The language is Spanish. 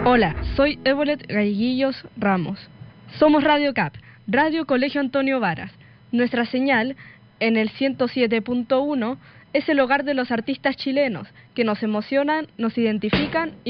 Hola, soy Evolet Galleguillos Ramos. Somos Radio CAP, Radio Colegio Antonio Varas. Nuestra señal, en el 107.1, es el hogar de los artistas chilenos que nos emocionan, nos identifican y